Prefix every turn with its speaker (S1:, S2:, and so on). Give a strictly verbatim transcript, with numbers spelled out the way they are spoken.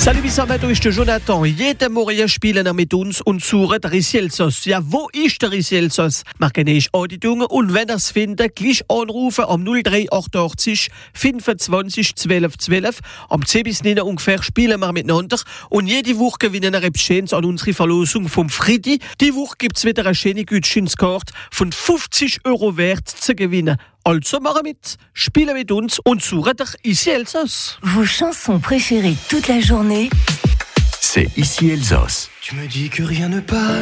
S1: Salut Bissamet, ich bin Jonathan. Jeden Morgen spielen wir mit uns und suchen den Risselsos. Ja, wo ist der Risselsos? Machen ich Auditungen und wenn ihr es findet, gleich anrufen am null drei achtundachtzig fünfundzwanzig zwölf zwölf. Am zehn bis neun ungefähr spielen wir miteinander und jede Woche gewinnen wir etwas Schönes an unsere Verlosung vom Friedi. Die Woche gibt es wieder eine schöne Gutscheinskarte von fünfzig Euro wert zu gewinnen. Also machen mit, spielen mit uns und suchen dich Ici Elsass.
S2: Vos chansons préférées toute la journée,
S3: c'est Ici Elsass.
S4: Tu me dis que rien ne passe.